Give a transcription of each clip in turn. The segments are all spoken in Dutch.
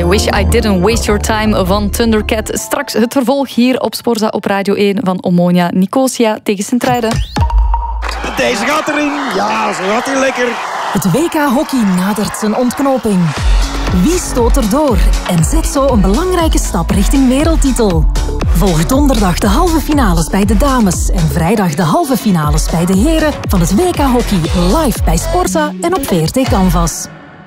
I Wish I Didn't Waste Your Time van Thundercat. Straks het vervolg hier op Sporza op Radio 1 van Omonia Nicosia tegen Sint-Truiden. Deze gaat erin. Ja, zo gaat hij lekker. Het WK Hockey nadert zijn ontknoping. Wie stoot er door en zet zo een belangrijke stap richting wereldtitel? Volg donderdag de halve finales bij de dames en vrijdag de halve finales bij de heren van het WK Hockey live bij Sporza en op VRT Canvas.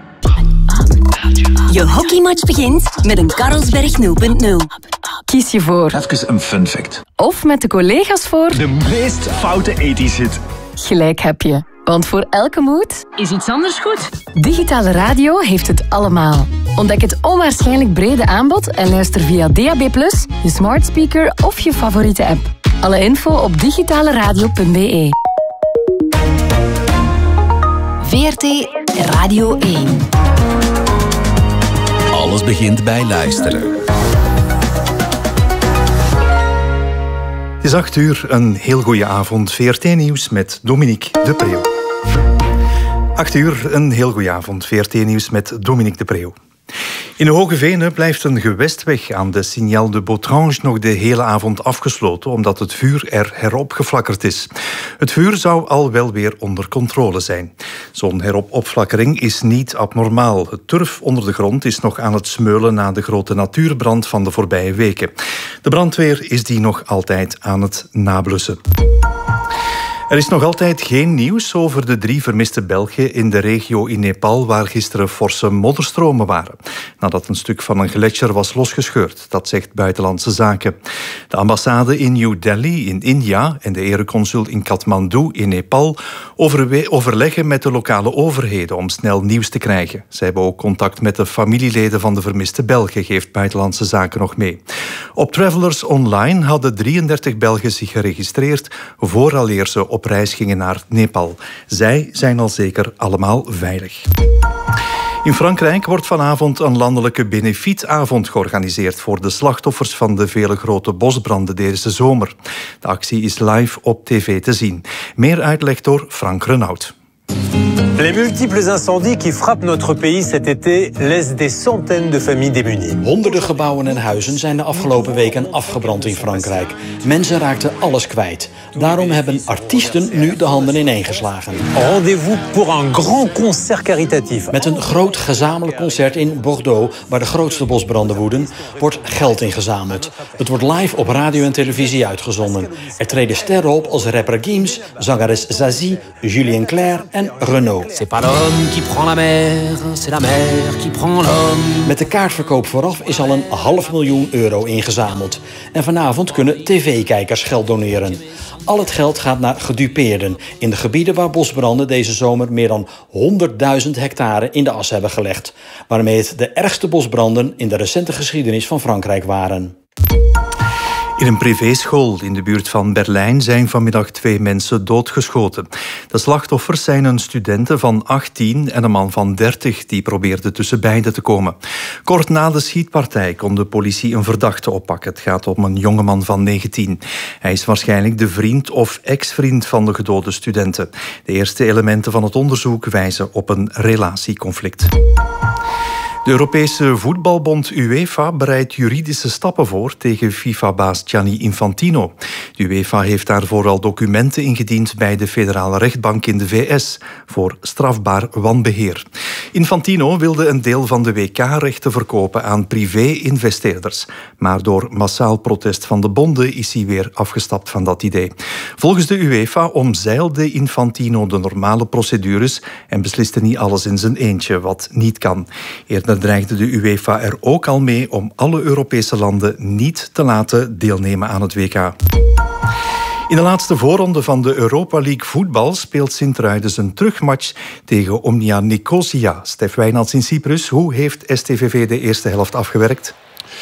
Je hockeymatch begint met een Carlsberg 0.0. Kies je voor Even een fun fact. of met de collega's voor De meest foute 80s hit. gelijk heb je. Want voor elke mood Is iets anders goed? digitale radio heeft het allemaal. Ontdek het onwaarschijnlijk brede aanbod en luister via DAB+, je smart speaker of je favoriete app. Alle info op digitaleradio.be. VRT Radio 1. Alles begint bij luisteren. Het is 8 uur, een heel goede avond. VRT-nieuws met Dominique de Preeuw. 8 uur, een heel goede avond. VRT-nieuws met Dominique de Preeuw. In de Hoge Venen blijft een gewestweg aan de Signal de Botrange nog de hele avond afgesloten, omdat het vuur er heropgeflakkerd is. Het vuur zou al wel weer onder controle zijn. Zo'n heropflakkering is niet abnormaal. Het turf onder de grond is nog aan het smeulen na de grote natuurbrand van de voorbije weken. De brandweer is die nog altijd aan het nablussen. Er is nog altijd geen nieuws over de 3 vermiste Belgen in de regio in Nepal, waar gisteren forse modderstromen waren, nadat een stuk van een gletsjer was losgescheurd. Dat zegt Buitenlandse Zaken. De ambassade in New Delhi in India en de ereconsul in Kathmandu in Nepal overleggen met de lokale overheden om snel nieuws te krijgen. Zij hebben ook contact met de familieleden van de vermiste Belgen, geeft Buitenlandse Zaken nog mee. Op Travelers Online hadden 33 Belgen zich geregistreerd vooraleer ze op reis gingen naar Nepal. Zij zijn al zeker allemaal veilig. In Frankrijk wordt vanavond een landelijke benefietavond georganiseerd voor de slachtoffers van de vele grote bosbranden deze zomer. De actie is live op tv te zien. Meer uitleg door Frank Renaud. Les multiples incendies qui frappent notre pays cet été laissent des centaines de familles démunies. Honderden gebouwen en huizen zijn de afgelopen weken afgebrand in Frankrijk. Mensen raakten alles kwijt. Daarom hebben artiesten nu de handen ineengeslagen. Rendez-vous pour un grand concert caritatif. Met een groot gezamenlijk concert in Bordeaux, waar de grootste bosbranden woeden, wordt geld ingezameld. Het wordt live op radio en televisie uitgezonden. Er treden sterren op als rapper Gims, zangeres Zazie, Julien Clerc en Renaud. C'est pas l'homme qui prend la mer, c'est la mer qui prend l'homme. Met de kaartverkoop vooraf is al €500.000 ingezameld. En vanavond kunnen tv-kijkers geld doneren. Al het geld gaat naar gedupeerden in de gebieden waar bosbranden deze zomer meer dan 100.000 hectare in de as hebben gelegd, waarmee het de ergste bosbranden in de recente geschiedenis van Frankrijk waren. In een privéschool in de buurt van Berlijn zijn vanmiddag 2 mensen doodgeschoten. De slachtoffers zijn een studente van 18 en een man van 30 die probeerden tussen beiden te komen. Kort na de schietpartij kon de politie een verdachte oppakken. Het gaat om een jongeman van 19. Hij is waarschijnlijk de vriend of ex-vriend van de gedode studenten. De eerste elementen van het onderzoek wijzen op een relatieconflict. De Europese voetbalbond UEFA bereidt juridische stappen voor tegen FIFA-baas Gianni Infantino. De UEFA heeft daarvoor al documenten ingediend bij de federale rechtbank in de VS voor strafbaar wanbeheer. Infantino wilde een deel van de WK-rechten verkopen aan privé-investeerders. Maar door massaal protest van de bonden is hij weer afgestapt van dat idee. Volgens de UEFA omzeilde Infantino de normale procedures en besliste niet alles in zijn eentje, wat niet kan. Eerder dreigde de UEFA er ook al mee om alle Europese landen niet te laten deelnemen aan het WK. In de laatste voorronde van de Europa League voetbal speelt Sint-Truiden zijn terugmatch tegen Omonia Nicosia. Stef Wijnalds in Cyprus, hoe heeft STVV de eerste helft afgewerkt?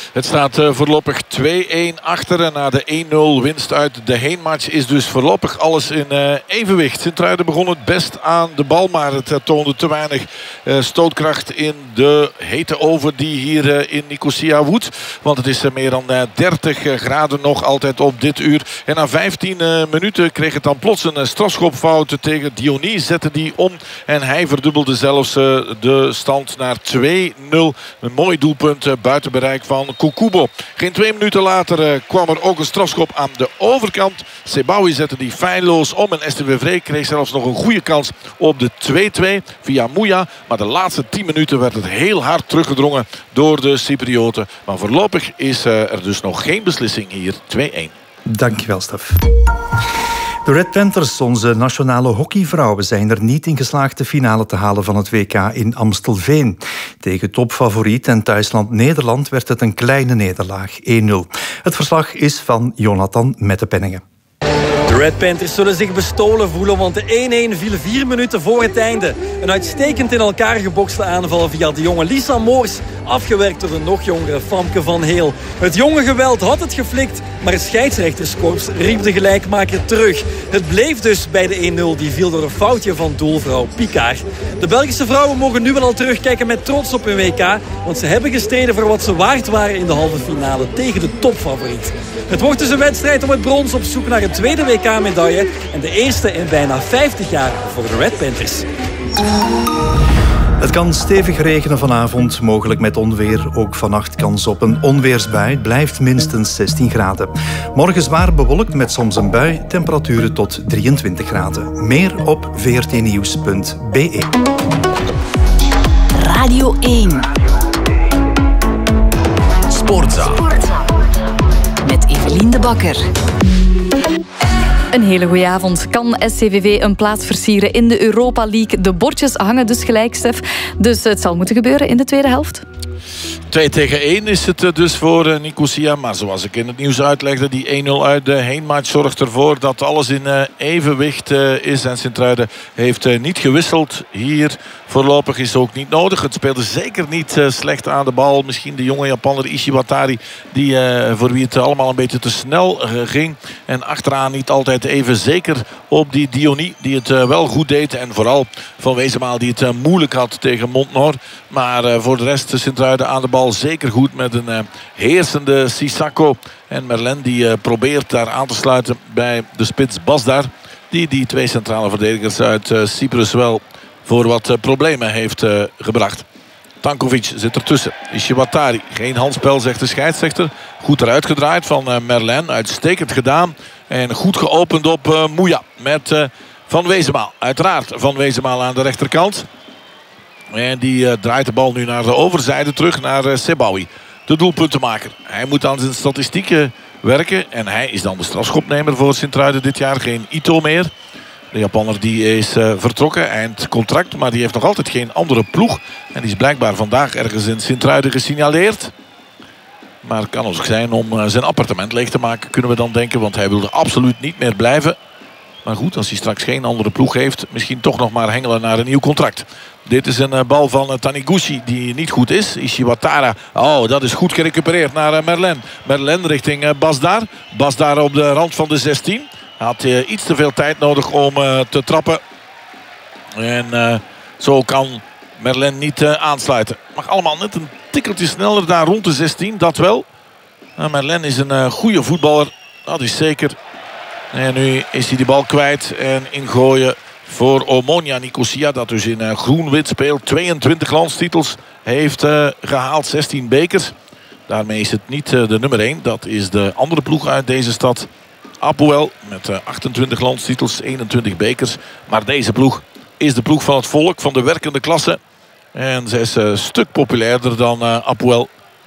Het staat voorlopig 2-1 achter. En na de 1-0 winst uit de heenmatch is dus voorlopig alles in evenwicht. Sint-Truiden begon het best aan de bal, maar het toonde te weinig stootkracht in de hete oven die hier in Nicosia woedt. Want het is meer dan 30 graden nog altijd op dit uur. En na 15 minuten kreeg het dan plots een strafschopfout tegen Diony. Zette die om en hij verdubbelde zelfs de stand naar 2-0. Een mooi doelpunt buiten bereik van Kukubo. Geen 2 minuten later kwam er ook een strafschop aan de overkant. Sebaoui zette die feilloos om. En STVV kreeg zelfs nog een goede kans op de 2-2 via Mouya. Maar de laatste 10 minuten werd het heel hard teruggedrongen door de Cyprioten. Maar voorlopig is er dus nog geen beslissing hier. 2-1. Dankjewel, Stef. De Red Panthers, onze nationale hockeyvrouwen, zijn er niet in geslaagd de finale te halen van het WK in Amstelveen. Tegen topfavoriet en thuisland Nederland werd het een kleine nederlaag, 1-0. Het verslag is van Jonathan Mettepenningen. De Red Panthers zullen zich bestolen voelen, want de 1-1 viel 4 minuten voor het einde. Een uitstekend in elkaar gebokste aanval via de jonge Lisa Moors, afgewerkt door de nog jongere Famke van Heel. Het jonge geweld had het geflikt, maar het scheidsrechterskorps riep de gelijkmaker terug. Het bleef dus bij de 1-0, die viel door een foutje van doelvrouw Picard. De Belgische vrouwen mogen nu wel al terugkijken met trots op hun WK, want ze hebben gestreden voor wat ze waard waren in de halve finale tegen de topfavoriet. Het wordt dus een wedstrijd om het brons op zoek naar een tweede WK-medaille en de eerste in bijna 50 jaar voor de Red Panthers. Het kan stevig regenen vanavond, mogelijk met onweer. Ook vannacht kans op een onweersbui. Het blijft minstens 16 graden. Morgen zwaar bewolkt met soms een bui. Temperaturen tot 23 graden. Meer op vrtnieuws.be. Radio 1. Sportza. Met Evelien de Bakker. Een hele goeie avond. Kan SCVV een plaats versieren in de Europa League? De bordjes hangen dus gelijk, Stef. Dus het zal moeten gebeuren in de tweede helft. 2-1 is het dus voor Nicosia. Maar zoals ik in het nieuws uitlegde, die 1-0 uit de heenmatch zorgt ervoor dat alles in evenwicht is. En Sint-Truiden heeft niet gewisseld hier. Voorlopig is het ook niet nodig. Het speelde zeker niet slecht aan de bal. Misschien de jonge Japaner Ishiwatari, die voor wie het allemaal een beetje te snel ging. En achteraan niet altijd even zeker op die Diony, die het wel goed deed. En vooral Van Wezenmaal, die het moeilijk had tegen Montnor. Maar voor de rest Sint-Truiden aan de bal zeker goed met een heersende Sissako. En Merlin die probeert daar aan te sluiten bij de spits Basdar. Die twee centrale verdedigers uit Cyprus wel voor wat problemen heeft gebracht. Tankovic zit ertussen. Ishiwatari, geen handspel, zegt de scheidsrechter. Goed eruit gedraaid van Merlin. Uitstekend gedaan. En goed geopend op Mouya met Van Wezenmaal. Uiteraard Van Wezenmaal aan de rechterkant. En die draait de bal nu naar de overzijde terug naar Sebaoui. De doelpuntenmaker. Hij moet aan zijn statistieken werken. En hij is dan de strafschopnemer voor Sint-Truiden dit jaar. Geen Ito meer. De Japaner die is vertrokken, eind contract. Maar die heeft nog altijd geen andere ploeg. En die is blijkbaar vandaag ergens in Sint-Truiden gesignaleerd. Maar het kan ook zijn om zijn appartement leeg te maken, kunnen we dan denken. Want hij wilde absoluut niet meer blijven. Maar goed, als hij straks geen andere ploeg heeft, misschien toch nog maar hengelen naar een nieuw contract. Dit is een bal van Taniguchi die niet goed is. Ishiwatara, oh, dat is goed gerecupereerd naar Merlin. Merlin richting Basdar. Basdar op de rand van de 16. Had iets te veel tijd nodig om te trappen. En zo kan Merlin niet aansluiten. Mag allemaal net een tikkeltje sneller daar rond de 16, dat wel. Merlin is een goede voetballer, dat is zeker. En nu is hij de bal kwijt en ingooien voor Omonia Nicosia. Dat dus in groen-wit speelt. 22 landstitels heeft gehaald, 16 bekers. Daarmee is het niet de nummer 1. Dat is de andere ploeg uit deze stad. Apoel met 28 landstitels, 21 bekers. Maar deze ploeg is de ploeg van het volk, van de werkende klasse. En zij is een stuk populairder dan Apoel.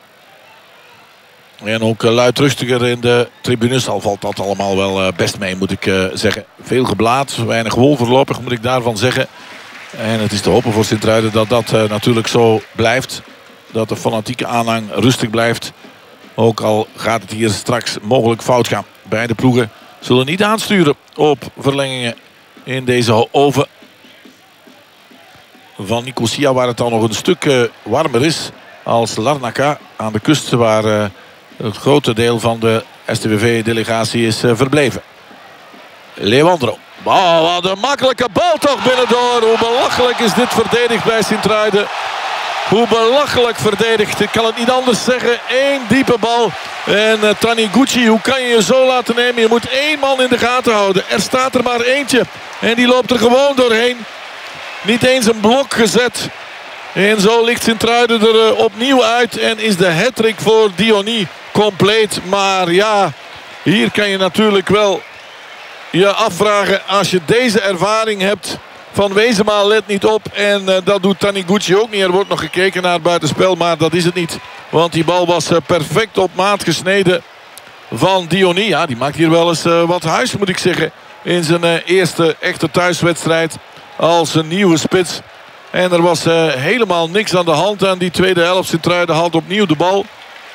En ook luidruchtiger in de tribunes. Al valt dat allemaal wel best mee, moet ik zeggen. Veel geblaad, weinig wol voorlopig, moet ik daarvan zeggen. En het is te hopen voor Sint-Truiden dat dat natuurlijk zo blijft. Dat de fanatieke aanhang rustig blijft. Ook al gaat het hier straks mogelijk fout gaan. Beide ploegen zullen niet aansturen op verlengingen in deze oven van Nicosia, waar het dan nog een stuk warmer is. als Larnaca aan de kust waar het grote deel van de STVV-delegatie is verbleven. Leandro. Wow, wat een makkelijke bal toch binnendoor. Hoe belachelijk is dit verdedigd bij Sint-Truiden. Hoe belachelijk verdedigd. Ik kan het niet anders zeggen. 1 diepe bal. En Taniguchi, hoe kan je je zo laten nemen? Je moet 1 man in de gaten houden. Er staat er maar eentje. En die loopt er gewoon doorheen. Niet eens een blok gezet. En zo ligt Sint-Truiden er opnieuw uit. En is de hattrick voor Diony compleet. Maar ja, hier kan je natuurlijk wel je afvragen. Als je deze ervaring hebt van Wezema, let niet op. En dat doet Taniguchi ook niet. Er wordt nog gekeken naar het buitenspel, maar dat is het niet. Want die bal was perfect op maat gesneden van Diony. Ja, die maakt hier wel eens wat huis, moet ik zeggen. In zijn eerste echte thuiswedstrijd als een nieuwe spits. En er was helemaal niks aan de hand aan die tweede helft. Sint-Truiden haalt opnieuw de bal.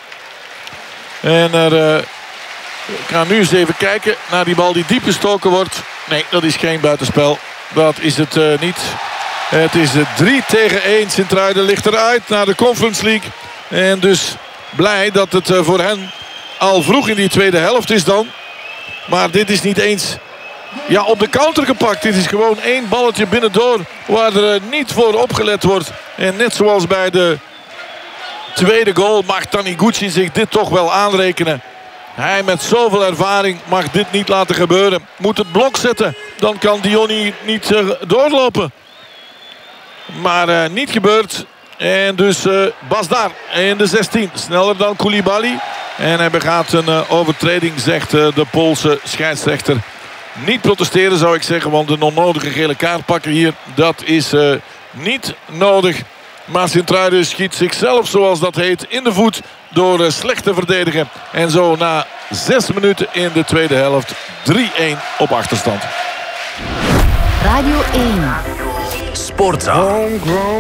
En ik ga nu eens even kijken naar die bal die diep gestoken wordt. Nee, dat is geen buitenspel. Dat is het niet. Het is 3-1. Sint-Truiden ligt eruit naar de Conference League. En dus blij dat het voor hen al vroeg in die tweede helft is dan. Maar dit is niet eens op de counter gepakt. Dit is gewoon 1 balletje binnendoor waar er niet voor opgelet wordt. En net zoals bij de tweede goal mag Taniguchi zich dit toch wel aanrekenen. Hij met zoveel ervaring mag dit niet laten gebeuren. Moet het blok zetten. Dan kan Diony niet doorlopen. Maar niet gebeurd. En dus Bas daar in de 16. Sneller dan Koulibaly. En hij begaat een overtreding, zegt de Poolse scheidsrechter. Niet protesteren zou ik zeggen. Want de onnodige gele kaart pakken hier. Dat is niet nodig. Maar Sint-Truiden schiet zichzelf, zoals dat heet, in de voet door slecht te verdedigen. En zo na 6 minuten in de tweede helft 3-1 op achterstand. Radio 1. Sportza.